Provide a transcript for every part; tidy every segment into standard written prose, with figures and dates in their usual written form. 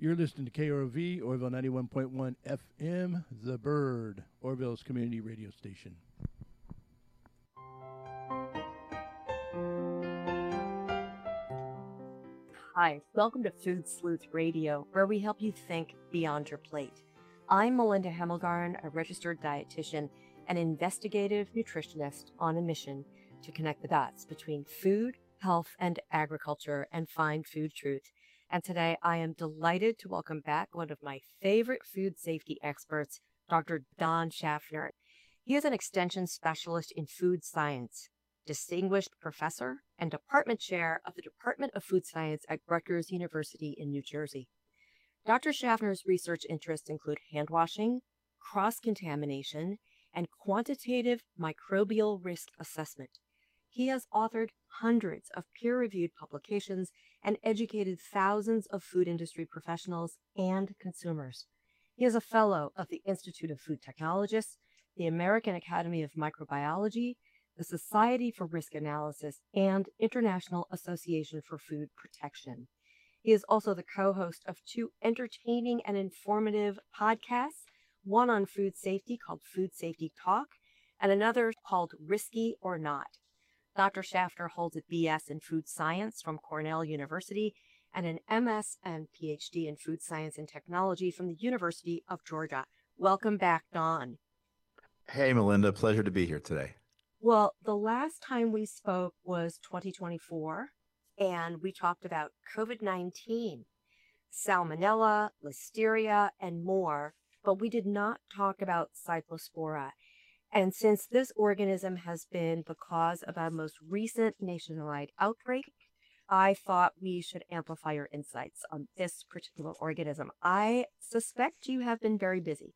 You're listening to KROV, Orville 91.1 FM, The Bird, Orville's community radio station. Hi, welcome to Food Sleuth Radio, where we help you think beyond your plate. I'm Melinda Hemmelgarn, a registered dietitian and investigative nutritionist on a mission to connect the dots between food, health, and agriculture and find food truth. And today I am delighted to welcome back one of my favorite food safety experts, Dr. Don Schaffner. He is an extension specialist in food science, distinguished professor, and department chair of the Department of Food Science at Rutgers University in New Jersey. Dr. Schaffner's research interests include hand washing, cross-contamination, and quantitative microbial risk assessment. He has authored hundreds of peer-reviewed publications and educated thousands of food industry professionals and consumers. He is a fellow of the Institute of Food Technologists, the American Academy of Microbiology, the Society for Risk Analysis, and International Association for Food Protection. He is also the co-host of two entertaining and informative podcasts, one on food safety called Food Safety Talk, and another called Risky or Not. Dr. Schaffner holds a BS in food science from Cornell University and an MS and PhD in food science and technology from the University of Georgia. Welcome back, Don. Hey, Melinda. Pleasure to be here today. Well, the last time we spoke was 2024, and we talked about COVID-19, Salmonella, Listeria, and more, but we did not talk about Cyclospora. And since this organism has been the cause of our most recent nationwide outbreak, I thought we should amplify your insights on this particular organism. I suspect you have been very busy.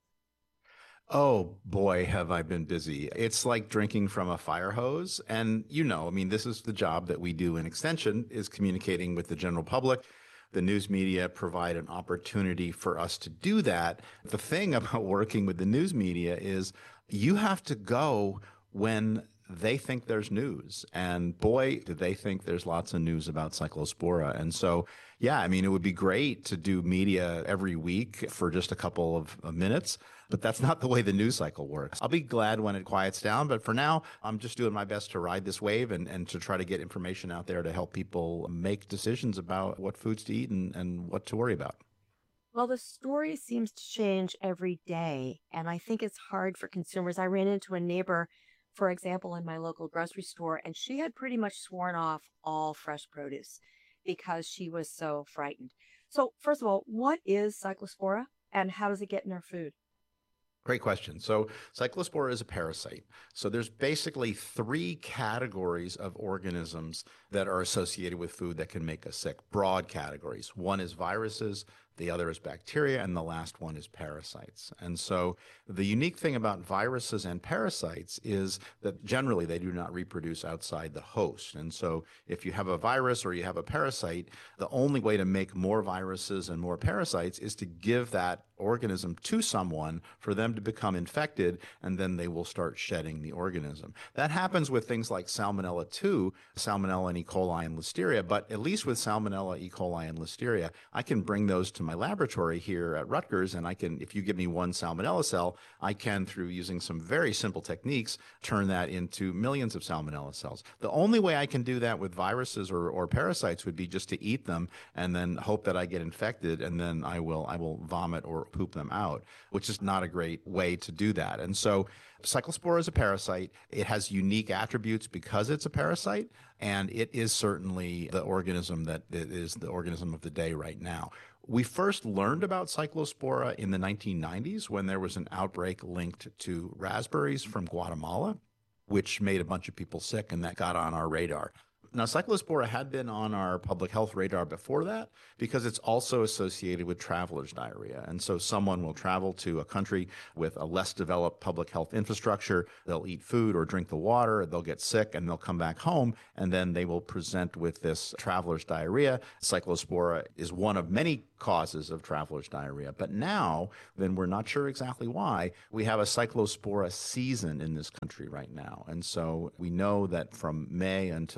Oh boy, have I been busy. It's like drinking from a fire hose. And this is the job that we do in Extension, is communicating with the general public. The news media provide an opportunity for us to do that. The thing about working with the news media is you have to go when they think there's news. And boy, do they think there's lots of news about Cyclospora. And so, it would be great to do media every week for just a couple of minutes, but that's not the way the news cycle works. I'll be glad when it quiets down, but for now, I'm just doing my best to ride this wave and to try to get information out there to help people make decisions about what foods to eat and what to worry about. Well, the story seems to change every day, and I think it's hard for consumers. I ran into a neighbor, for example, in my local grocery store, and she had pretty much sworn off all fresh produce because she was so frightened. So first of all, what is Cyclospora and how does it get in our food? Great question. So Cyclospora is a parasite. So there's basically three categories of organisms that are associated with food that can make us sick, broad categories. One is viruses, the other is bacteria, and the last one is parasites. And so the unique thing about viruses and parasites is that generally they do not reproduce outside the host. And so if you have a virus or you have a parasite, the only way to make more viruses and more parasites is to give that organism to someone for them to become infected, and then they will start shedding the organism. That happens with things like Salmonella too, Salmonella and E. coli and Listeria, but at least with Salmonella, E. coli, and Listeria, I can bring those to my laboratory here at Rutgers, and I can, if you give me one Salmonella cell, I can, through using some very simple techniques, turn that into millions of Salmonella cells. The only way I can do that with viruses or parasites would be just to eat them and then hope that I get infected, and then I will vomit or poop them out, which is not a great way to do that. And so Cyclospora is a parasite. It has unique attributes because it's a parasite, and it is certainly the organism that is the organism of the day right now. We first learned about Cyclospora in the 1990s when there was an outbreak linked to raspberries from Guatemala, which made a bunch of people sick, and that got on our radar. Now, Cyclospora had been on our public health radar before that because it's also associated with traveler's diarrhea. And so someone will travel to a country with a less developed public health infrastructure. They'll eat food or drink the water. They'll get sick and they'll come back home, and then they will present with this traveler's diarrhea. Cyclospora is one of many causes of traveler's diarrhea. But now, then we're not sure exactly why, we have a Cyclospora season in this country right now. And so we know that from May until August,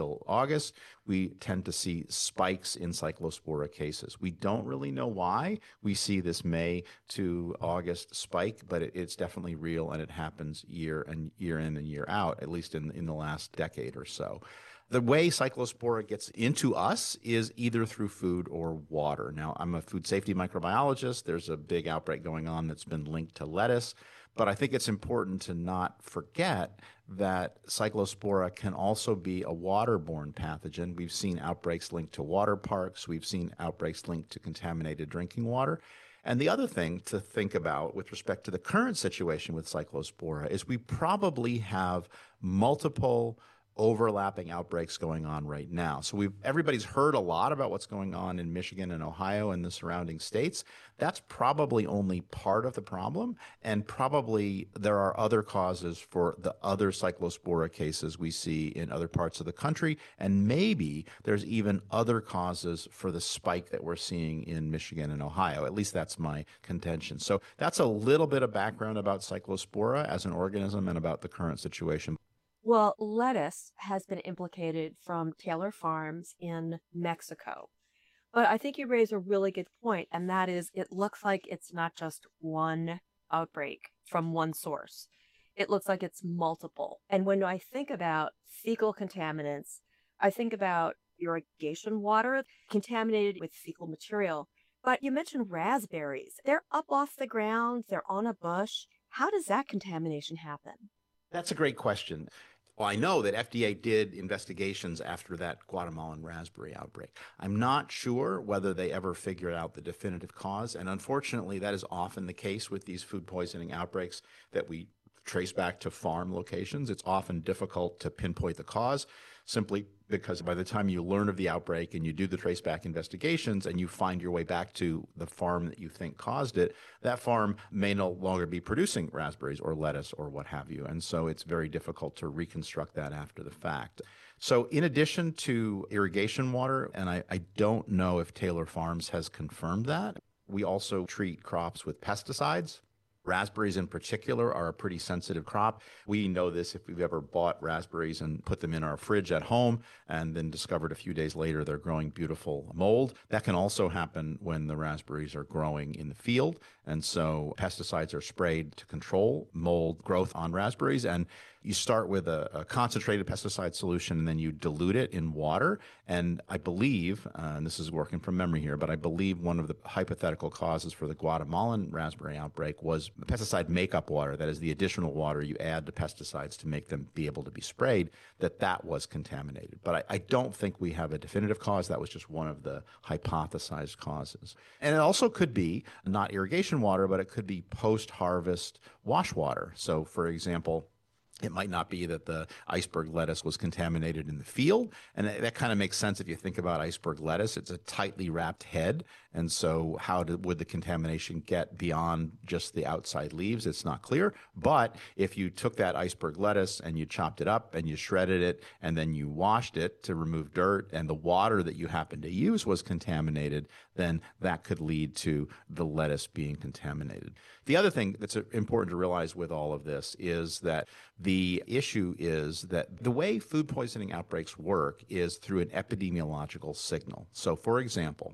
August, we tend to see spikes in Cyclospora cases. We don't really know why we see this May to August spike, but it's definitely real, and it happens year in and year out, at least in the last decade or so. The way Cyclospora gets into us is either through food or water. Now, I'm a food safety microbiologist. There's a big outbreak going on that's been linked to lettuce. But I think it's important to not forget that Cyclospora can also be a waterborne pathogen. We've seen outbreaks linked to water parks. We've seen outbreaks linked to contaminated drinking water. And the other thing to think about with respect to the current situation with Cyclospora is we probably have multiple overlapping outbreaks going on right now. So everybody's heard a lot about what's going on in Michigan and Ohio and the surrounding states. That's probably only part of the problem, and probably there are other causes for the other Cyclospora cases we see in other parts of the country, and maybe there's even other causes for the spike that we're seeing in Michigan and Ohio. At least that's my contention. So that's a little bit of background about Cyclospora as an organism and about the current situation. Well, lettuce has been implicated from Taylor Farms in Mexico. But I think you raise a really good point, and that is it looks like it's not just one outbreak from one source. It looks like it's multiple. And when I think about fecal contaminants, I think about irrigation water contaminated with fecal material. But you mentioned raspberries. They're up off the ground, they're on a bush. How does that contamination happen? That's a great question. Well, I know that FDA did investigations after that Guatemalan raspberry outbreak. I'm not sure whether they ever figured out the definitive cause. And unfortunately, that is often the case with these food poisoning outbreaks that we trace back to farm locations. It's often difficult to pinpoint the cause simply because by the time you learn of the outbreak and you do the traceback investigations and you find your way back to the farm that you think caused it, that farm may no longer be producing raspberries or lettuce or what have you. And so it's very difficult to reconstruct that after the fact. So in addition to irrigation water, and I don't know if Taylor Farms has confirmed that, we also treat crops with pesticides. Raspberries in particular are a pretty sensitive crop. We know this if we've ever bought raspberries and put them in our fridge at home and then discovered a few days later they're growing beautiful mold. That can also happen when the raspberries are growing in the field. And so pesticides are sprayed to control mold growth on raspberries. And you start with a concentrated pesticide solution and then you dilute it in water. And I believe, and this is working from memory here, but I believe one of the hypothetical causes for the Guatemalan raspberry outbreak was pesticide makeup water. That is the additional water you add to pesticides to make them be able to be sprayed, that was contaminated. But I don't think we have a definitive cause. That was just one of the hypothesized causes. And it also could be not irrigation water, but it could be post-harvest wash water. So, for example, it might not be that the iceberg lettuce was contaminated in the field. And that kind of makes sense if you think about iceberg lettuce. It's a tightly wrapped head. And so would the contamination get beyond just the outside leaves? It's not clear. But if you took that iceberg lettuce and you chopped it up and you shredded it and then you washed it to remove dirt and the water that you happened to use was contaminated, then that could lead to the lettuce being contaminated. The other thing that's important to realize with all of this is that the issue is that the way food poisoning outbreaks work is through an epidemiological signal. So, for example,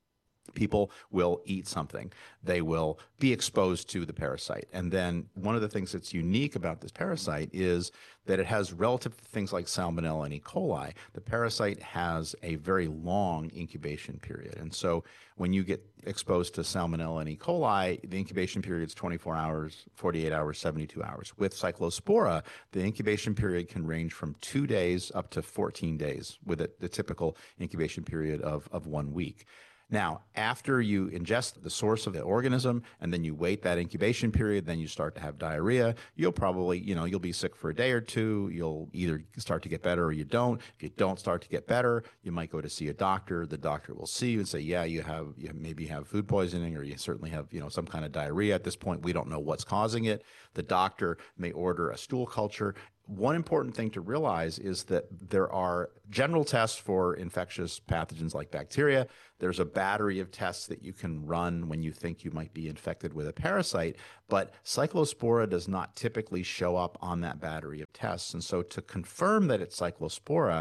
people will eat something. They will be exposed to the parasite. And then one of the things that's unique about this parasite is that it has relative to things like Salmonella and E. coli. The parasite has a very long incubation period. And so when you get exposed to Salmonella and E. coli, the incubation period is 24 hours, 48 hours, 72 hours. With Cyclospora, the incubation period can range from 2 days up to 14 days, with the typical incubation period of 1 week. Now, after you ingest the source of the organism and then you wait that incubation period, then you start to have diarrhea, you'll probably, you'll be sick for a day or two. You'll either start to get better or you don't. If you don't start to get better, you might go to see a doctor. The doctor will see you and say, yeah, you maybe have food poisoning or you certainly have, some kind of diarrhea. At this point, we don't know what's causing it. The doctor may order a stool culture. One important thing to realize is that there are general tests for infectious pathogens like bacteria. There's a battery of tests that you can run when you think you might be infected with a parasite, but Cyclospora does not typically show up on that battery of tests. And so to confirm that it's Cyclospora,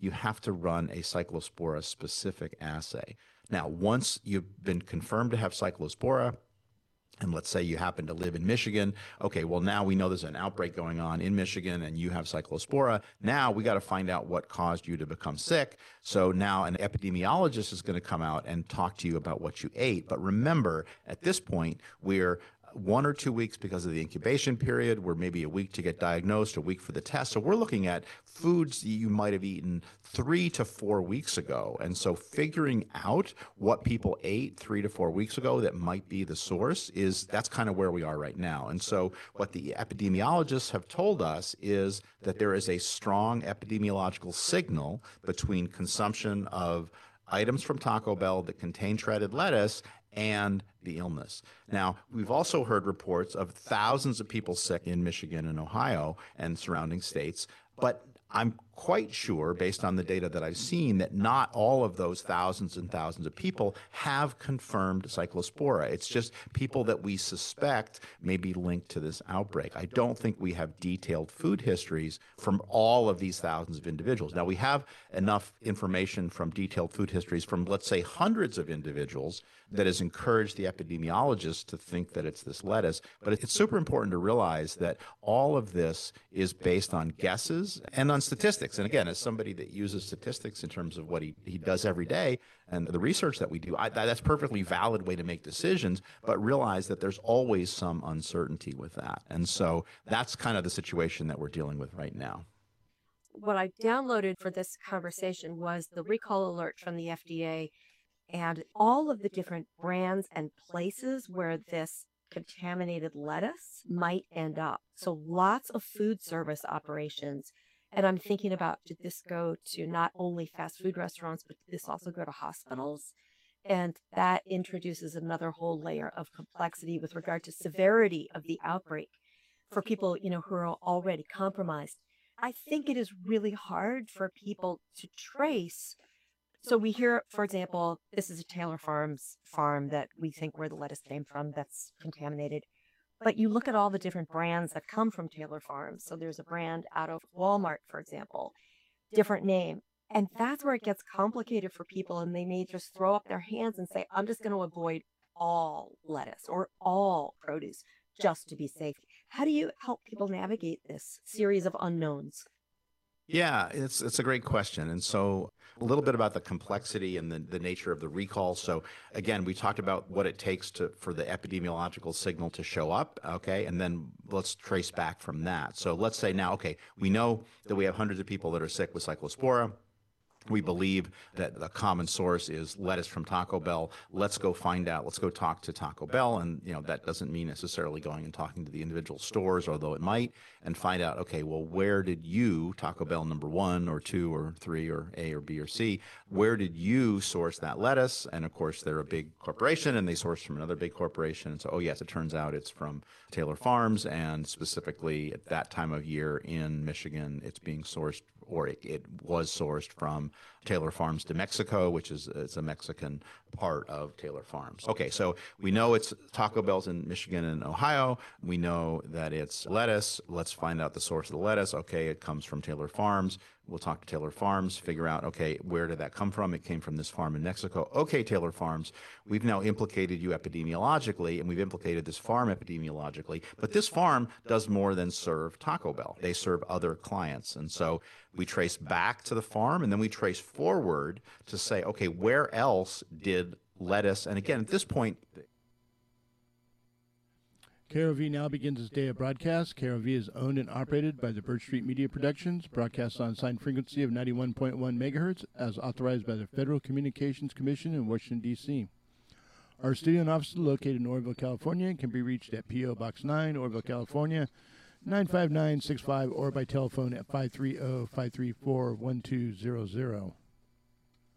you have to run a Cyclospora-specific assay. Now, once you've been confirmed to have Cyclospora, and let's say you happen to live in Michigan, okay, well, now we know there's an outbreak going on in Michigan and you have Cyclospora. Now we got to find out what caused you to become sick. So now an epidemiologist is going to come out and talk to you about what you ate. But remember, at this point, we're 1 or 2 weeks because of the incubation period. We're maybe a week to get diagnosed, a week for the test. So we're looking at foods that you might have eaten 3 to 4 weeks ago. And so figuring out what people ate 3 to 4 weeks ago that might be the source that's kind of where we are right now. And so what the epidemiologists have told us is that there is a strong epidemiological signal between consumption of items from Taco Bell that contain shredded lettuce and the illness. Now, we've also heard reports of thousands of people sick in Michigan and Ohio and surrounding states, but I'm quite sure, based on the data that I've seen, that not all of those thousands and thousands of people have confirmed Cyclospora. It's just people that we suspect may be linked to this outbreak. I don't think we have detailed food histories from all of these thousands of individuals. Now, we have enough information from detailed food histories from, let's say, hundreds of individuals that has encouraged the epidemiologists to think that it's this lettuce. But it's super important to realize that all of this is based on guesses and on statistics. And again, as somebody that uses statistics in terms of what he does every day and the research that we do, that's a perfectly valid way to make decisions, but realize that there's always some uncertainty with that. And so that's kind of the situation that we're dealing with right now. What I downloaded for this conversation was the recall alert from the FDA and all of the different brands and places where this contaminated lettuce might end up. So lots of food service operations. And I'm thinking about, did this go to not only fast food restaurants, but did this also go to hospitals? And that introduces another whole layer of complexity with regard to severity of the outbreak for people, who are already compromised. I think it is really hard for people to trace. So we hear, for example, this is a Taylor Farms farm that we think where the lettuce came from that's contaminated. But you look at all the different brands that come from Taylor Farms. So there's a brand out of Walmart, for example, different name. And that's where it gets complicated for people. And they may just throw up their hands and say, I'm just going to avoid all lettuce or all produce just to be safe. How do you help people navigate this series of unknowns? Yeah, it's a great question. And so a little bit about the complexity and the nature of the recall. So again, we talked about what it takes for the epidemiological signal to show up, okay? And then let's trace back from that. So let's say now, okay, we know that we have hundreds of people that are sick with Cyclospora. We believe that the common source is lettuce from Taco Bell. Let's go find out. Let's go talk to Taco Bell. And, that doesn't mean necessarily going and talking to the individual stores, although it might, and find out, okay, well, where did you, Taco Bell number 1 or 2 or 3 or A or B or C, where did you source that lettuce? And of course, they're a big corporation and they source from another big corporation. And so, oh, yes, it turns out it's from Taylor Farms. And specifically at that time of year in Michigan, it's being sourced, or it was sourced from Taylor Farms de Mexico, which is a Mexican part of Taylor Farms. Okay, so we know it's Taco Bell's in Michigan and Ohio. We know that it's lettuce. Let's find out the source of the lettuce. Okay, it comes from Taylor Farms. We'll talk to Taylor Farms, figure out, okay, where did that come from? It came from this farm in Mexico. Okay, Taylor Farms, we've now implicated you epidemiologically, and we've implicated this farm epidemiologically. But this farm does more than serve Taco Bell. They serve other clients. And so we trace back to the farm, and then we trace forward to say, okay, where else did lettuce? And again, at this point, KROV now begins its day of broadcast. KROV is owned and operated by the Birch Street Media Productions, broadcasts on assigned frequency of 91.1 megahertz as authorized by the Federal Communications Commission in Washington, D.C. Our studio and office is located in Oroville, California, and can be reached at P.O. Box 9, Oroville, California, 95965, or by telephone at 530-534-1200.